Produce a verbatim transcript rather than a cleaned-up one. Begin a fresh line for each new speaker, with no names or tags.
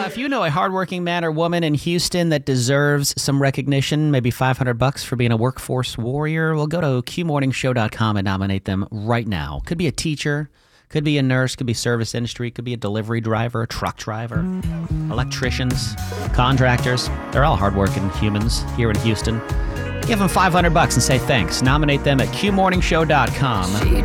Uh, if you know a hardworking man or woman in Houston that deserves some recognition, maybe five hundred bucks for being a workforce warrior, well, go to Q morning show dot com and nominate them right now. Could be a teacher, could be a nurse, could be service industry, could be a delivery driver, a truck driver, electricians, contractors. They're all hardworking humans here in Houston. Give them five hundred bucks and say thanks. Nominate them at Q morning show dot com.